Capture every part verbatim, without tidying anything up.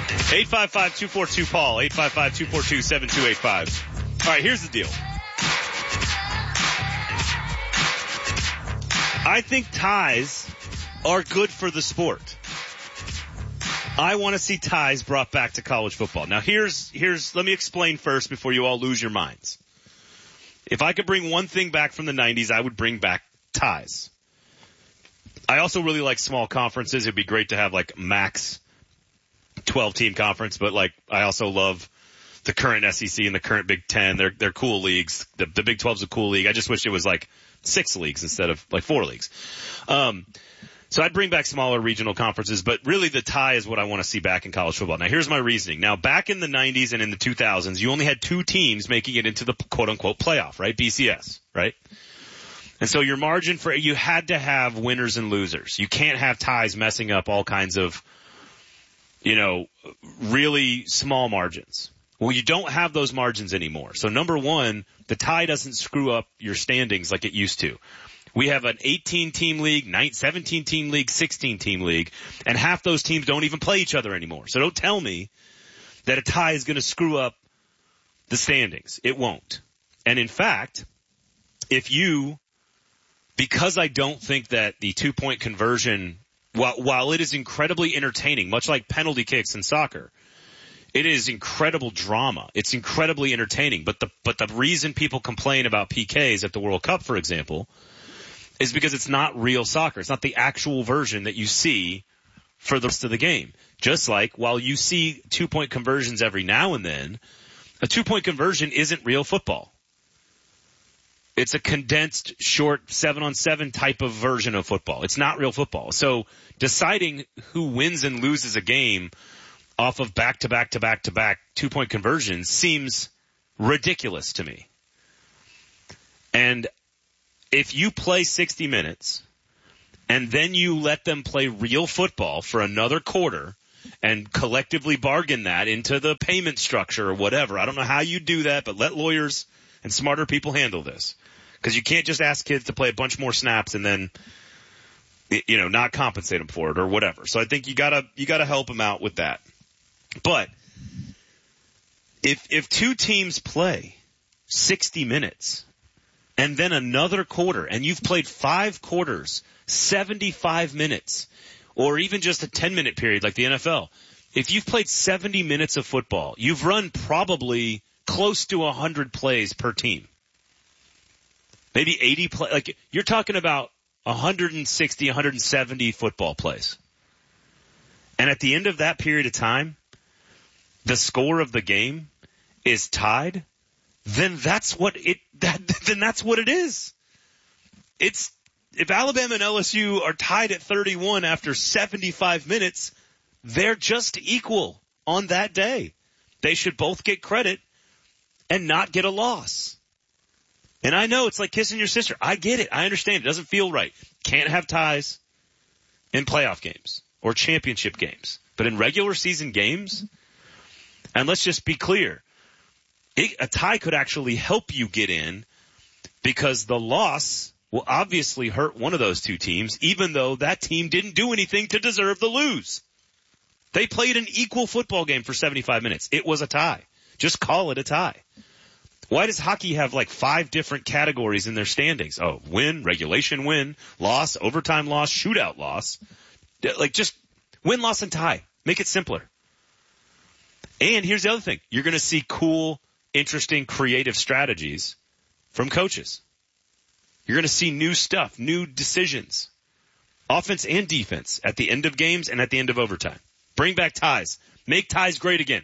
eight five five, two four two, Paul. eight five five, two four two, seven two eight five. All right, here's the deal. I think ties are good for the sport. I want to see ties brought back to college football. Now here's, here's, let me explain first before you all lose your minds. If I could bring one thing back from the nineties, I would bring back ties. I also really like small conferences. It'd be great to have like max twelve team conference, but like I also love the current S E C and the current Big Ten. They're, they're cool leagues. The, the Big twelve is a cool league. I just wish it was like six leagues instead of like four leagues. Um, so I'd bring back smaller regional conferences, but really the tie is what I want to see back in college football. Now here's my reasoning. Now back in the nineties and in the two thousands, you only had two teams making it into the quote unquote playoff, right? B C S, right? And so your margin for, you had to have winners and losers. You can't have ties messing up all kinds of, you know, really small margins. Well, you don't have those margins anymore. So number one, the tie doesn't screw up your standings like it used to. We have an eighteen team league, seventeen team league, sixteen team league, and half those teams don't even play each other anymore. So don't tell me that a tie is going to screw up the standings. It won't. And in fact, if you, because I don't think that the two point conversion, while, while it is incredibly entertaining, much like penalty kicks in soccer, it is incredible drama. It's incredibly entertaining. But the, but the reason people complain about P Ks at the World Cup, for example, is because it's not real soccer. It's not the actual version that you see for the rest of the game. Just like while you see two point conversions every now and then, a two point conversion isn't real football. It's a condensed, short, seven on seven type of version of football. It's not real football. So deciding who wins and loses a game off of back-to-back-to-back-to-back two-point conversions seems ridiculous to me. And if you play sixty minutes and then you let them play real football for another quarter and collectively bargain that into the payment structure or whatever, I don't know how you do that, but let lawyers and smarter people handle this. Because you can't just ask kids to play a bunch more snaps and then, you know, not compensate them for it or whatever. So I think you gotta, you gotta help them out with that. But if, if two teams play sixty minutes and then another quarter and you've played five quarters, seventy-five minutes, or even just a ten minute period like the N F L, if you've played seventy minutes of football, you've run probably close to one hundred plays per team. Maybe eighty play, like you're talking about one hundred sixty, one hundred seventy football plays. And at the end of that period of time, the score of the game is tied, then that's what it, that, then that's what it is. It's, if Alabama and L S U are tied at thirty-one after seventy-five minutes, they're just equal on that day. They should both get credit and not get a loss. And I know it's like kissing your sister. I get it. I understand. It doesn't feel right. Can't have ties in playoff games or championship games. But in regular season games, and let's just be clear, it, a tie could actually help you get in because the loss will obviously hurt one of those two teams, even though that team didn't do anything to deserve the lose. They played an equal football game for seventy-five minutes. It was a tie. Just call it a tie. Why does hockey have like five different categories in their standings? Oh, win, regulation win, loss, overtime loss, shootout loss. Like just win, loss, and tie. Make it simpler. And here's the other thing. You're going to see cool, interesting, creative strategies from coaches. You're going to see new stuff, new decisions, offense and defense at the end of games and at the end of overtime. Bring back ties. Make ties great again.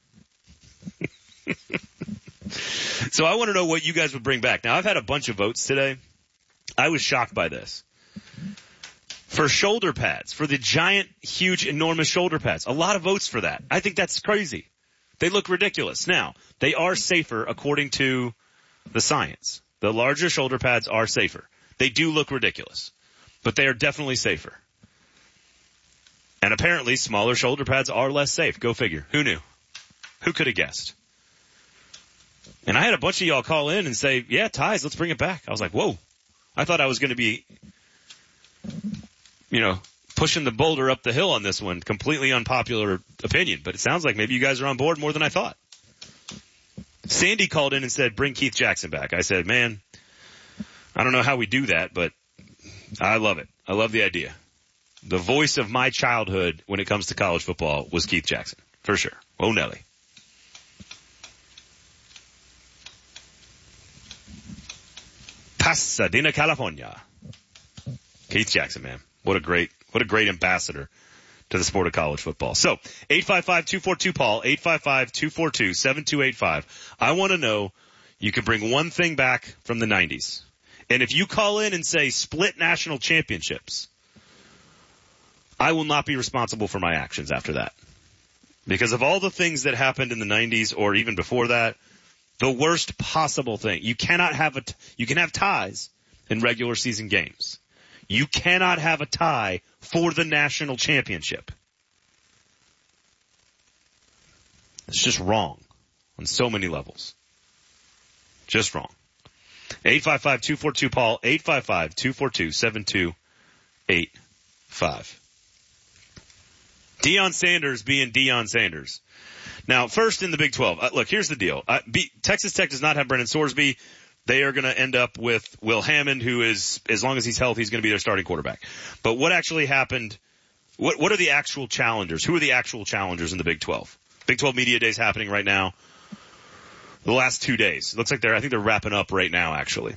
So I want to know what you guys would bring back. Now, I've had a bunch of votes today. I was shocked by this. For shoulder pads, for the giant, huge, enormous shoulder pads. A lot of votes for that. I think that's crazy. They look ridiculous. Now, they are safer according to the science. The larger shoulder pads are safer. They do look ridiculous, but they are definitely safer. And apparently, smaller shoulder pads are less safe. Go figure. Who knew? Who could have guessed? And I had a bunch of y'all call in and say, yeah, ties, let's bring it back. I was like, whoa. I thought I was going to be, you know, pushing the boulder up the hill on this one. Completely unpopular opinion, but it sounds like maybe you guys are on board more than I thought. Sandy called in and said, bring Keith Jackson back. I said, man, I don't know how we do that, but I love it. I love the idea. The voice of my childhood when it comes to college football was Keith Jackson, for sure. Oh, Nelly. Pasadena, California. Keith Jackson, man. What a great, what a great ambassador to the sport of college football. So, eight five five, two four two, Paul, eight five five, two four two, seven two eight five. I want to know, you can bring one thing back from the nineties. And if you call in and say split national championships, I will not be responsible for my actions after that. Because of all the things that happened in the nineties or even before that, the worst possible thing, you cannot have a, you can have ties in regular season games. You cannot have a tie for the national championship. It's just wrong on so many levels. Just wrong. eight five five, two four two, Paul, eight five five, two four two, seven two eight five. Deion Sanders being Deion Sanders. Now, first in the Big twelve, uh, look, here's the deal. Uh, B, Texas Tech does not have Brennan Sorsby. They are going to end up with Will Hammond, who is, as long as he's healthy, he's going to be their starting quarterback. But what actually happened, what, what are the actual challengers? Who are the actual challengers in the Big twelve? Big twelve Media Day is happening right now. The last two days. It looks like they're, I think they're wrapping up right now, actually.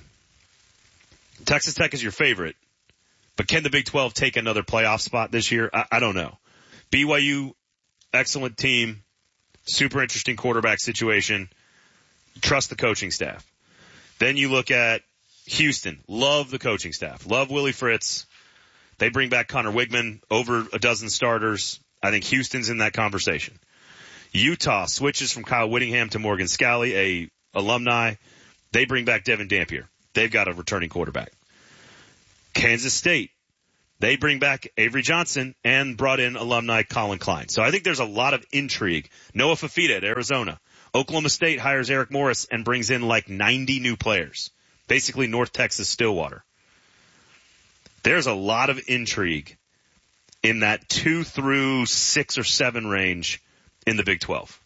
Texas Tech is your favorite, but can the Big twelve take another playoff spot this year? I, I don't know. B Y U, excellent team, super interesting quarterback situation. Trust the coaching staff. Then you look at Houston. Love the coaching staff. Love Willie Fritz. They bring back Connor Wigman, over a dozen starters. I think Houston's in that conversation. Utah switches from Kyle Whittingham to Morgan Scalley, a alumni. They bring back Devin Dampier. They've got a returning quarterback. Kansas State. They bring back Avery Johnson and brought in alumni Colin Klein. So I think there's a lot of intrigue. Noah Fafita at Arizona. Oklahoma State hires Eric Morris and brings in like ninety new players. Basically North Texas Stillwater. There's a lot of intrigue in that two through six or seven range in the Big twelve.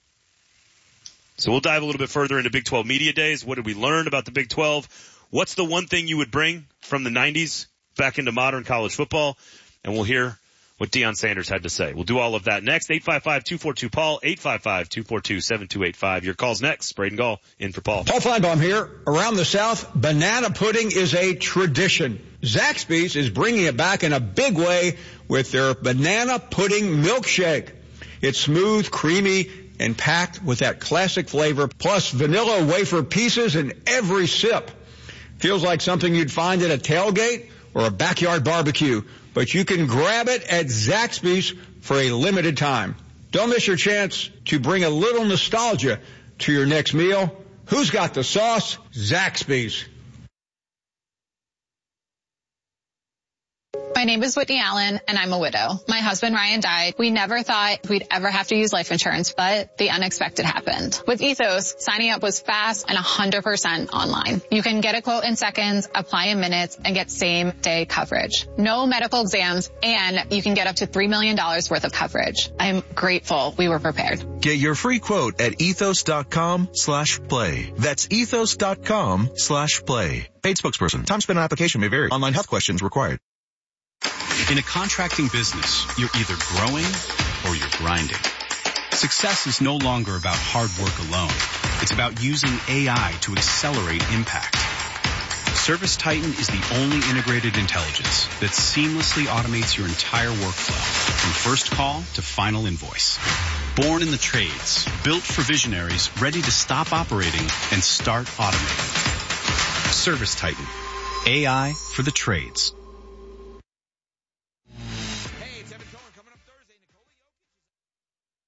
So we'll dive a little bit further into Big twelve Media Days. What did we learn about the Big twelve? What's the one thing you would bring from the nineties back into modern college football? And we'll hear what Deion Sanders had to say. We'll do all of that next. eight five five, two four two, Paul, eight five five, two four two, seven two eight five. Your call's next. Braden Gall in for Paul. Paul Feinbaum here. Around the South, banana pudding is a tradition. Zaxby's is bringing it back in a big way with their banana pudding milkshake. It's smooth, creamy, and packed with that classic flavor, plus vanilla wafer pieces in every sip. Feels like something you'd find at a tailgate or a backyard barbecue, but you can grab it at Zaxby's for a limited time. Don't miss your chance to bring a little nostalgia to your next meal. Who's got the sauce? Zaxby's. My name is Whitney Allen, and I'm a widow. My husband, Ryan, died. We never thought we'd ever have to use life insurance, but the unexpected happened. With Ethos, signing up was fast and one hundred percent online. You can get a quote in seconds, apply in minutes, and get same-day coverage. No medical exams, and you can get up to three million dollars worth of coverage. I'm grateful we were prepared. Get your free quote at ethos.com slash play. That's ethos.com slash play. Paid spokesperson. Time spent on application may vary. Online health questions required. In a contracting business, you're either growing or you're grinding. Success is no longer about hard work alone. It's about using A I to accelerate impact. ServiceTitan is the only integrated intelligence that seamlessly automates your entire workflow, from first call to final invoice. Born in the trades, built for visionaries ready to stop operating and start automating. ServiceTitan, A I for the trades.